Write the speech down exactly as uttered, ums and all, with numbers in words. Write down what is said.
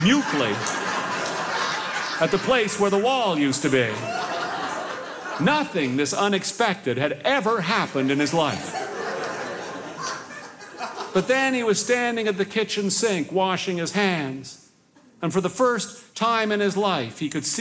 mutely at the place where the wall used to be. Nothing this unexpected had ever happened in his life. But then he was standing at the kitchen sink washing his hands, and for the first time in his life he could see